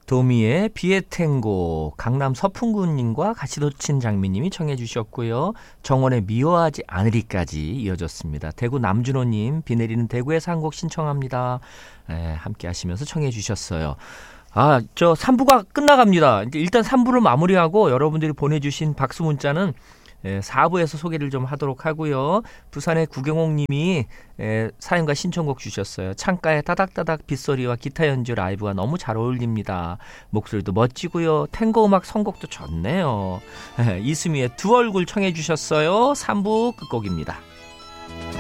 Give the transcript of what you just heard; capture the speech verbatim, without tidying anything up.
도미의 비의 탱고, 강남 서풍구님과 같이 놓친 장미님이 청해 주셨고요. 정원의 미워하지 않으리까지 이어졌습니다. 대구 남준호님, 비 내리는 대구에서 한 곡 신청합니다. 에, 함께 하시면서 청해 주셨어요. 아, 저 삼 부가 끝나갑니다. 이제 일단 삼 부를 마무리하고 여러분들이 보내주신 박수 문자는 사 부에서 소개를 좀 하도록 하고요. 부산의 구경옥 님이 사연과 신청곡 주셨어요. 창가에 따닥따닥 빗소리와 기타 연주 라이브가 너무 잘 어울립니다. 목소리도 멋지고요. 탱고 음악 선곡도 좋네요. 이수미의 두 얼굴 청해 주셨어요. 삼 부 끝곡입니다.